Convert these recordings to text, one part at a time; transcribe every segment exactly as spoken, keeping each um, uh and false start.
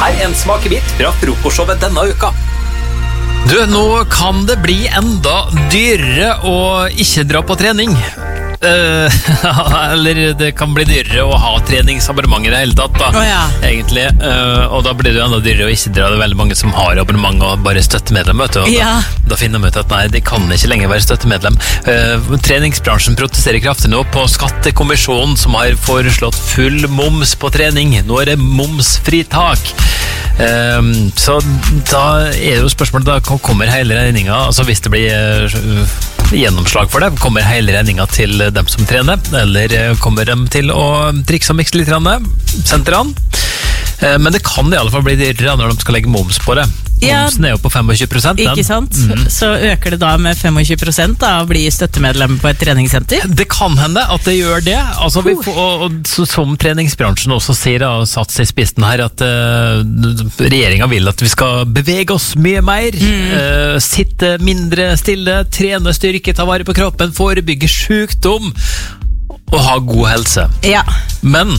Her er en smakebit fra frokostshowet denne uka. Du, nå kan det bli enda dyrere å ikke dra på trening. Uh, eller det kan bli dyrere å ha treningsabonnement i det hele tatt da, oh, ja. egentlig, uh, og da blir det jo enda dyrere å ikke dra. Det er veldig mange som har abonnement og bare støttemedlem, vet du, og ja. da, da finner de ut at nei, de kan ikke lenger være støttemedlem. uh, Treningsbransjen protesterer kraftig nå på Skattekommisjonen, som har foreslått full moms på trening. Nå er det momsfritak. Um, så da er jo spørsmålet, da kommer hele regninga, altså hvis det blir uh, gjennomslag for det, kommer hele regninga til dem som trener, eller kommer de til å trikse og mikse litt sentrene? Uh, men det kan i alle fall bli dyrere når de skal legge moms på det. Ja, momsen er jo på tjuefem prosent. Ikke sant? Mm. Så øker det da med tjuefem prosent da, å bli støttemedlem på et treningssenter? Det kan hende at det gjør det. Altså, vi får, og, og, så, som treningsbransjen også sier, og satt seg i spissen her, at uh, regjeringen vil at vi skal bevege oss mye mer, mm. uh, sitte mindre stille, trene styrke, ta vare på kroppen, forebygge sykdom og ha god helse. Ja. Men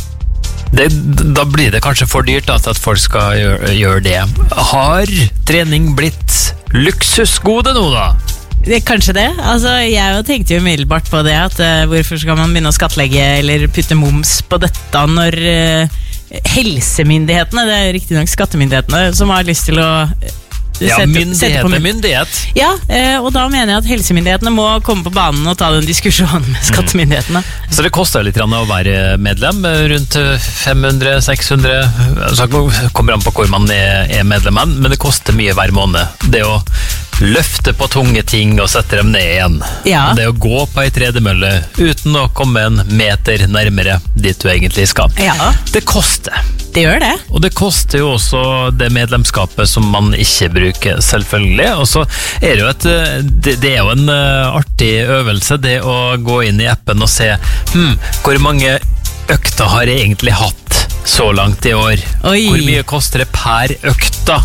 Det, da blir det kanskje for dyrt at folk skal gjøre, gjøre det. Har trening blitt luksusgode nå da? Det, kanskje det. Altså, jeg tenkte jo umiddelbart på det at uh, hvorfor skal man begynne å skattlegge eller putte moms på dette når uh, helsemyndighetene, det er riktig nok skattemyndighetene, som har lyst til å uh, Ja, sette, myndighet sette på er myndighet. Ja, eh, og da mener jeg at helsemyndighetene må komme på banen og ta den diskusjonen med skattemyndighetene. Mm. Så det koster litt å være medlem, rundt fem hundre til seks hundre, så kommer an på hvor man er medlem, men det koster mye hver måned. Det å løfte på tunge ting og sette dem ned igjen. Ja. Det å gå på ei tredemølle uten å komme en meter nærmere dit du egentlig skal. Ja. Det koster. Det gjør det. Og det koster jo også det medlemskapet som man ikke bruker, selvfølgelig. Og så er det jo et det, det er jo en artig øvelse, det å gå inn i appen og se hm, hvor mange økter har jeg egentlig hatt så langt i år. Oi. Hvor mye koster det per økta?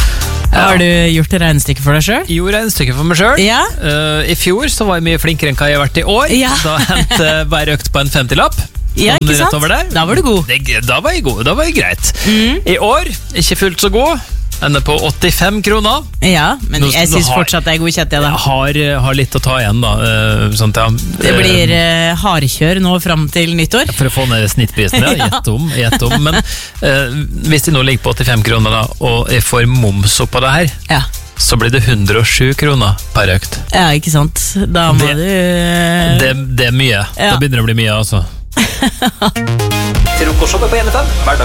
Ja. Har du gjort det regnestykket for deg selv? Jo, regnestykket for meg selv. Ja. Uh, I fjor så var jeg mye flinkere enn hva jeg har vært i år. Ja. Da hentet hver økt på en femtilapp. Ja, ikke sant? Da var du god. Det, da var jeg god, da var jeg greit. Mm. I år, ikke fullt så god. Ender på åttifem kroner. Ja, men Nå, jeg synes har, fortsatt det er god kjett, ja, da. Har, har litt å ta igjen, da. Uh, sånt, ja. Det blir uh, hardkjør nå frem til nyttår. For å få ned snittprisen, ja. Gjett om, gjett om. Men uh, hvis de nå ligger på åttifem kroner, da, og jeg får moms opp på det her, ja. så blir det hundre og sju kroner per økt. Ja, ikke sant? Da må det, du... Det, det er mye. Ja. Da begynner det å bli mye, altså. Frokostshowet på N F M, hverdag